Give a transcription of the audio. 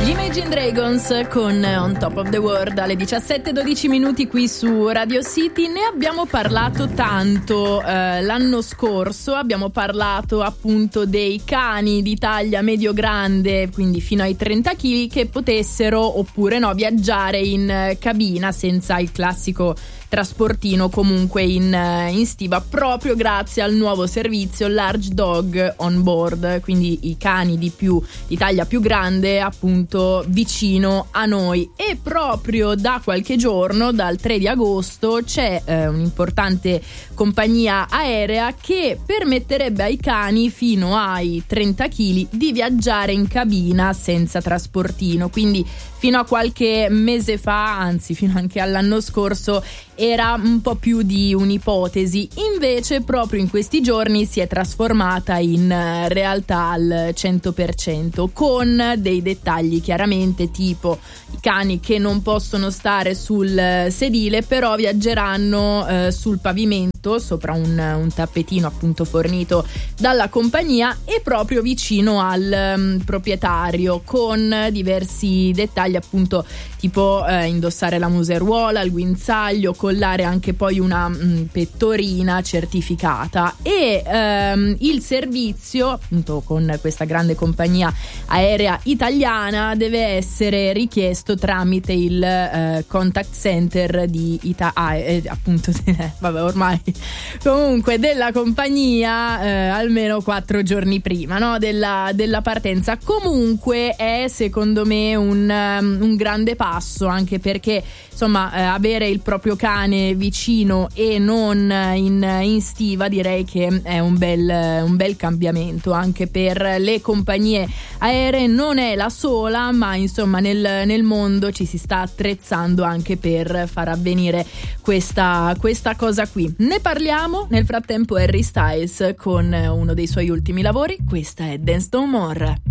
Imagine Dragons con On Top of the World alle 17:12 qui su Radio City. Ne abbiamo parlato tanto l'anno scorso, abbiamo parlato appunto dei cani di taglia medio-grande, quindi fino ai 30 kg, che potessero oppure no viaggiare in cabina senza il classico trasportino comunque in stiva, proprio grazie al nuovo servizio Large Dog on Board, quindi i cani di taglia più grande appunto vicino a noi. E proprio da qualche giorno, dal 3 di agosto, c'è un'importante compagnia aerea che permetterebbe ai cani fino ai 30 kg di viaggiare in cabina senza trasportino. Quindi fino a qualche mese fa, anzi fino anche all'anno scorso, era un po' più di un'ipotesi. Invece proprio in questi giorni si è trasformata in realtà al 100%, con dei dettagli chiaramente, tipo i cani che non possono stare sul sedile però viaggeranno sul pavimento sopra un tappetino appunto fornito dalla compagnia e proprio vicino al proprietario, con diversi dettagli appunto tipo indossare la museruola, il guinzaglio, collare anche poi una pettorina certificata. E il servizio appunto con questa grande compagnia aerea italiana deve essere richiesto tramite il contact center di appunto vabbè, ormai comunque della compagnia almeno 4 giorni prima, no, della partenza. Comunque è secondo me un grande passo, anche perché insomma avere il proprio cane vicino e non in stiva direi che è un bel cambiamento anche per le compagnie aeree. Non è la sola, ma insomma nel mondo ci si sta attrezzando anche per far avvenire questa cosa qui. Ne parliamo nel frattempo Harry Styles con uno dei suoi ultimi lavori. Questa è Dance No More.